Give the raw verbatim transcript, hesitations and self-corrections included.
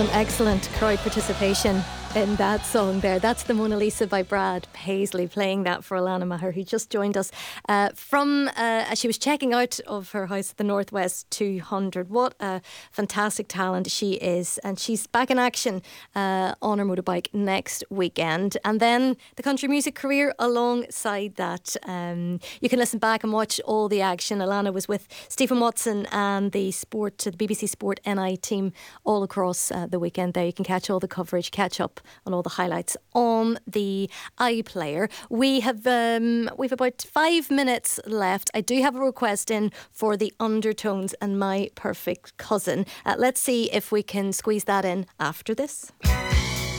Some excellent crowd participation in that song there. That's the Mona Lisa by Brad Paisley, playing that for Alana Maher, who just joined us uh, from uh, as she was checking out of her house at the Northwest two hundred. What a fantastic talent she is, and she's back in action uh, on her motorbike next weekend. And then the country music career alongside that. Um, you can listen back and watch all the action. Alana was with Stephen Watson and the sport, the B B C Sport N I team all across uh, the weekend there. You can catch all the coverage, catch up on all the highlights on the iPlayer. We have um, we've about five minutes left. I do have a request in for the Undertones and My Perfect Cousin. Uh, let's see if we can squeeze that in after this.